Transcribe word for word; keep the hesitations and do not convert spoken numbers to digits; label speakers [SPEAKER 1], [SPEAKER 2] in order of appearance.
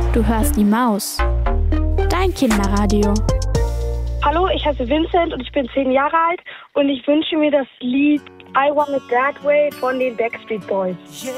[SPEAKER 1] Du hörst die Maus. Dein Kinderradio.
[SPEAKER 2] Hallo, ich heiße Vincent und ich bin zehn Jahre alt und ich wünsche mir das Lied I Want It That Way von den Backstreet Boys.